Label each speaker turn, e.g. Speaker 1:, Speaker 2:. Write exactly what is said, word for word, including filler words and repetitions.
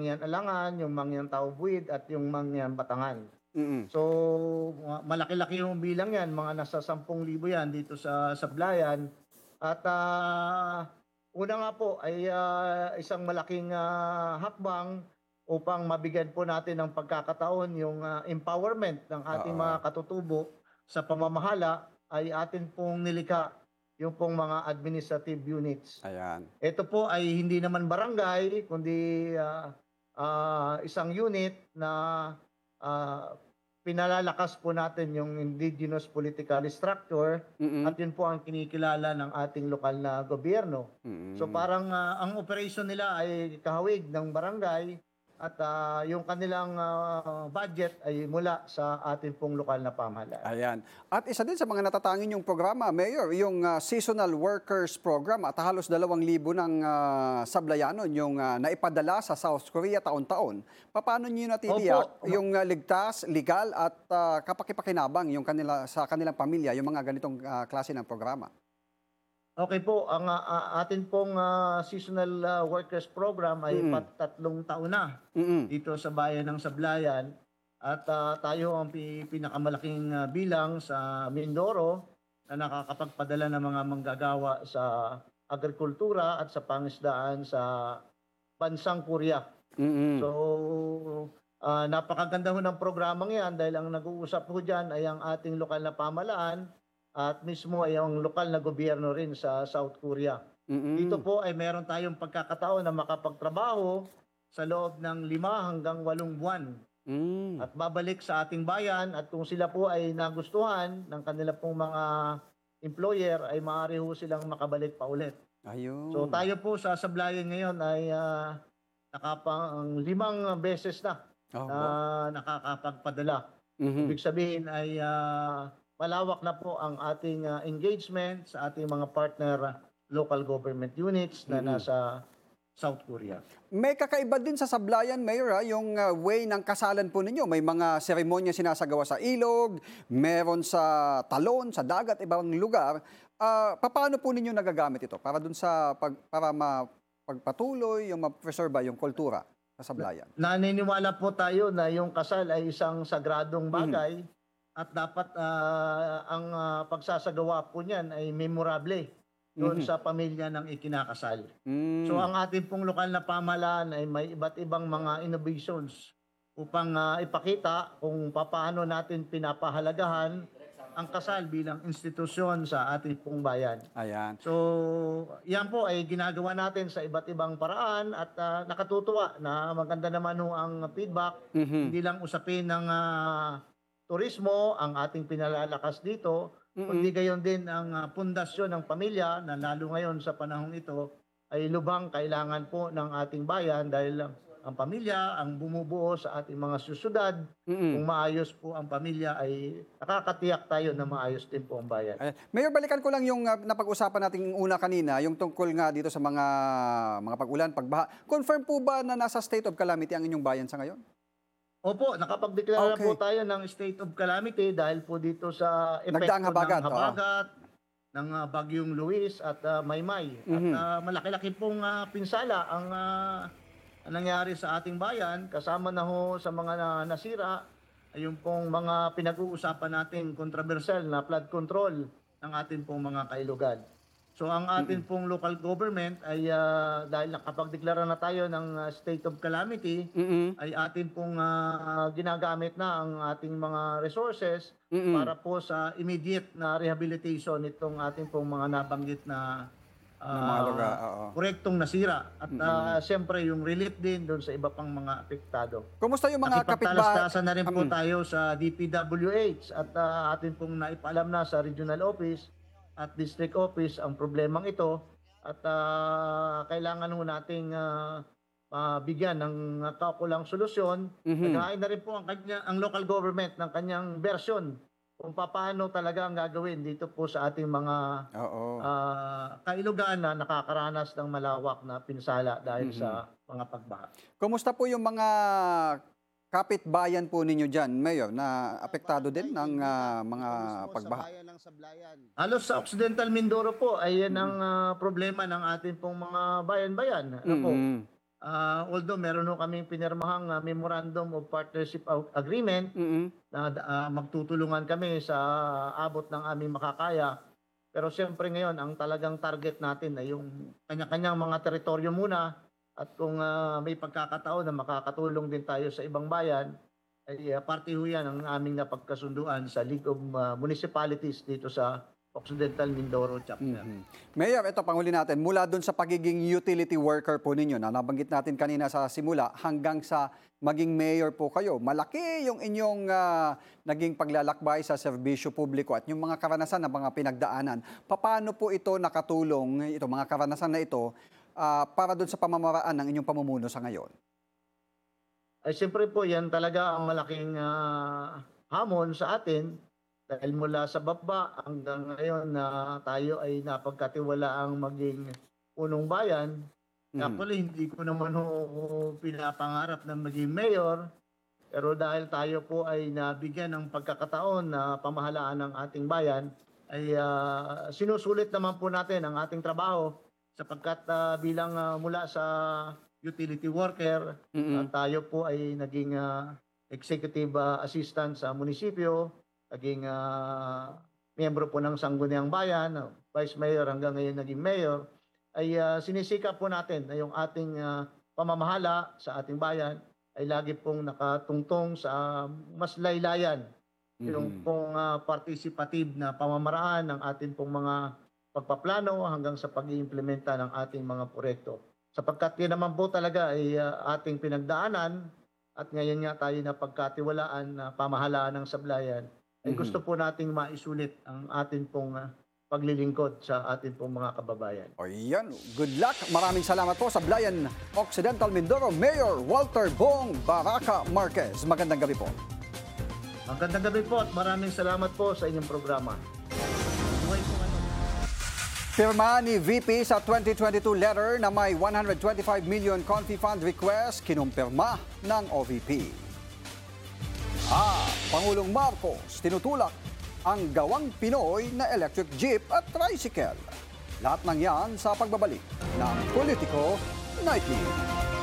Speaker 1: Mangyan Alangan, yung Mangyan Taubuid at yung Mangyan Batangan.
Speaker 2: Mm.
Speaker 1: So ma- malaki-laki yung bilang yan, mga nasa sampung libo yan dito sa Sablayan. At ah, una nga po ay ah, isang malaking ah, hakbang upang mabigyan po natin ng pagkakataon yung ah, empowerment ng ating
Speaker 2: Oo.
Speaker 1: mga katutubo sa pamamahala ay atin pong nilikha yung pong mga administrative units.
Speaker 2: Ayan.
Speaker 1: Ito po ay hindi naman barangay, kundi ah, ah, isang unit na ah, pinalalakas po natin yung indigenous political structure at
Speaker 2: Mm.
Speaker 1: yun po ang kinikilala ng ating lokal na gobyerno. So
Speaker 2: Mm.
Speaker 1: parang ah, ang operation nila ay kahawig ng barangay at ah, yung kanilang ah, budget ay mula sa ating pong lokal na pamahalaan.
Speaker 2: Ayan. At isa din sa mga natatangin yung programa, Mayor, yung ah, Seasonal Workers Program at halos dalawang libo ng ah, Sablayanon yung ah, naipadala sa South Korea taon-taon. Paano niyo natitiyak
Speaker 1: Opo.
Speaker 2: yung ah, ligtas, legal at ah, kapakipakinabang yung kanila, sa kanilang pamilya yung mga ganitong ah, klase ng programa?
Speaker 1: Okay po, ang ah, ah, atin pong ah, seasonal ah, workers program ay
Speaker 2: Mm.
Speaker 1: patatlong taon na
Speaker 2: Mm.
Speaker 1: dito sa bayan ng Sablayan at ah, tayo ang pi- pinakamalaking ah, bilang sa Mindoro na nakakapagpadala ng mga manggagawa sa agrikultura at sa pangisdaan sa bansang Korea.
Speaker 2: Mm.
Speaker 1: So, ah, napakaganda ho ng programang yan dahil ang nag-uusap ho dyan ay ang ating lokal na pamalaan at mismo ay ang lokal na gobyerno rin sa South Korea. Dito
Speaker 2: Mm.
Speaker 1: po ay meron tayong pagkakataon na makapagtrabaho sa loob ng lima hanggang walong buwan
Speaker 2: Mm.
Speaker 1: at babalik sa ating bayan at kung sila po ay nagustuhan ng kanila pong mga employer ay maaari ho silang makabalik pa ulit. So
Speaker 2: Ayun.
Speaker 1: tayo po sa Sablayan ngayon ay ah, nakapang limang beses na na
Speaker 2: Opo.
Speaker 1: nakakapagpadala.
Speaker 2: Mhm.
Speaker 1: Ibig sabihin ay ah, malawak na po ang ating ah, engagement sa ating mga partner ah, local government units na
Speaker 2: Mm.
Speaker 1: nasa South Korea.
Speaker 2: May kakaiba din sa Sablayan, Mayor, ah, yung ah, way ng kasalan po ninyo. May mga seremonya sinasagawa sa ilog, meron sa talon, sa dagat, ibang lugar. Ah, paano po ninyo nagagamit ito para dun sa pag, para mapagpatuloy, yung ma-preserve yung kultura sa Sablayan?
Speaker 1: Naniniwala po tayo na yung kasal ay isang sagradong
Speaker 2: Mhm.
Speaker 1: bagay at dapat ah, ang ah, pagsasagawa po niyan ay memorable doon
Speaker 2: Mhm.
Speaker 1: sa pamilya ng ikinakasal. So
Speaker 2: Mm.
Speaker 1: ang ating pong lokal na pamahalaan ay may iba't ibang mga innovations upang ah, ipakita kung paano natin pinapahalagahan ang kasal bilang institusyon sa ating pong bayan.
Speaker 2: Ayan.
Speaker 1: So, yan po ay ginagawa natin sa iba't ibang paraan at ah, nakatutuwa na maganda naman ho ang feedback.
Speaker 2: Mhm.
Speaker 1: Hindi lang usapin ng ah, turismo ang ating pinalalakas dito, kundi
Speaker 2: Mm.
Speaker 1: gayon din ang ah, pundasyon ng pamilya na lalo ngayon sa panahong ito ay lubhang kailangan po ng ating bayan dahil ang, ang pamilya ang bumubuo sa ating mga susyudad. Kung
Speaker 2: Mm.
Speaker 1: maayos po ang pamilya ay nakakatiyak tayo na maayos din po ang bayan.
Speaker 2: Ayan. Mayor, balikan ko lang yung ah, napag-usapan nating una kanina, yung tungkol nga dito sa mga mga pag-ulan, pagbaha. Confirm po ba na nasa state of calamity ang inyong bayan sa ngayon?
Speaker 1: Opo, nakapagdeklara
Speaker 2: Okay.
Speaker 1: po tayo ng state of calamity dahil po dito sa
Speaker 2: Nagdaang
Speaker 1: epekto
Speaker 2: habagat,
Speaker 1: ng
Speaker 2: oo.
Speaker 1: habagat, ng ah, bagyong Luis at ah, Maymay. At
Speaker 2: Mhm.
Speaker 1: ah, malaki-laki pong ah, pinsala ang ah, nangyari sa ating bayan. Kasama na ho sa mga na- nasira ay yung pong mga pinag-uusapan natin controversial na flood control ng ating pong mga kailugan. So ang atin
Speaker 2: Mm.
Speaker 1: pong local government ay ah, dahil nakapagdeklara na tayo ng ah, state of calamity,
Speaker 2: Mm.
Speaker 1: ay atin pong ah, ginagamit na ang ating mga resources
Speaker 2: Mm.
Speaker 1: para po sa immediate na rehabilitation itong ating pong mga nabanggit na
Speaker 2: Ng mga lugar,
Speaker 1: ah,
Speaker 2: oo.
Speaker 1: proyektong nasira. At ah,
Speaker 2: Mm.
Speaker 1: siyempre yung relief din doon sa iba pang mga apektado.
Speaker 2: Kumusta yung mga kapitbahay?
Speaker 1: Nakipagtalastasan na rin po
Speaker 2: Mm.
Speaker 1: tayo sa D P W H at ah, atin pong naipaalam na sa regional office at district office ang problemang ito at ah, kailangan ho nating ah, ah, bigyan ng kaukulang solusyon.
Speaker 2: Mhm.
Speaker 1: Naghain na rin po ang, kanya, ang local government ng kanyang version kung paano talaga ang gagawin dito po sa ating mga
Speaker 2: Oo.
Speaker 1: ah, kailugan na nakakaranas ng malawak na pinsala dahil
Speaker 2: Mhm.
Speaker 1: sa mga pagbaha.
Speaker 2: Kumusta po yung mga kapitbayan po ninyo dyan, Mayor, na apektado din ng ah, mga pagbaha?
Speaker 1: Halos sa Occidental Mindoro po ay yan
Speaker 2: Mm.
Speaker 1: ang ah, problema ng ating pong mga bayan-bayan. Ano po?
Speaker 2: Mm.
Speaker 1: Ah, although meron ho kaming pinirmahang ah, Memorandum of Partnership Ag- Agreement
Speaker 2: Mm.
Speaker 1: na ah, magtutulungan kami sa abot ng aming makakaya. Pero siyempre ngayon, ang talagang target natin ay yung kanya-kanyang mga teritoryo muna at kung ah, may pagkakataon na makakatulong din tayo sa ibang bayan, ay ah, parte ho yan ang aming napagkasunduan sa League of ah, Municipalities dito sa Occidental Mindoro Chapter.
Speaker 2: Mhm. Mayor, ito panghuli natin. Mula doon sa pagiging utility worker po ninyo na nabanggit natin kanina sa simula hanggang sa maging mayor po kayo, malaki yung inyong ah, naging paglalakbay sa serbisyo publiko at yung mga karanasan na mga pinagdaanan. Paano po ito nakatulong, ito mga karanasan na ito, ah, para doon sa pamamaraan ng inyong pamumuno sa ngayon?
Speaker 1: Ay siyempre po yan talaga ang malaking ah, hamon sa atin dahil mula sa baba hanggang ngayon na tayo ay napagkatiwalaang maging punong bayan.
Speaker 2: Mhm.
Speaker 1: Actually, hindi ko naman ho pinapangarap na maging mayor, pero dahil tayo po ay nabigyan ng pagkakataon na pamahalaan ng ating bayan, ay ah, sinusulit naman po natin ang ating trabaho sapagkat ah, bilang ah, mula sa utility worker,
Speaker 2: Mm-mm.
Speaker 1: ah, tayo po ay naging ah, executive ah, assistant sa munisipyo, naging ah, miyembro po ng Sangguniang Bayan, ah, vice mayor hanggang ngayon naging mayor, ay ah, sinisikap po natin na yung ating ah, pamamahala sa ating bayan ay lagi pong nakatungtong sa mas laylayan, yung
Speaker 2: Mhm.
Speaker 1: pong ah, participative na pamamaraan ng ating pong mga pagpaplano hanggang sa pag-iimplementa ng ating mga proyekto. Sapagkat yun naman po talaga ay ah, ating pinagdaanan at ngayon nga tayo na pagkatiwalaan na pamahalaan ng sablayan, ay
Speaker 2: Mhm.
Speaker 1: gusto po nating maisulit ang atin pong ah, paglilingkod sa atin pong mga kababayan.
Speaker 2: O yan, good luck. Maraming salamat po sa Blayan Occidental Mindoro, Mayor Walter Bong Baraca Marquez. Magandang gabi po.
Speaker 1: Magandang gabi po at maraming salamat po sa inyong programa. Buhay po kayo.
Speaker 2: Pirma ni V P sa twenty twenty-two letter na may one hundred twenty-five million Confi Fund request kinumpirma ng O V P. Ah, Pangulong Marcos tinutulak ang gawang Pinoy na electric jeep at tricycle. Lahat ng yan sa pagbabalik ng Politico Nightly.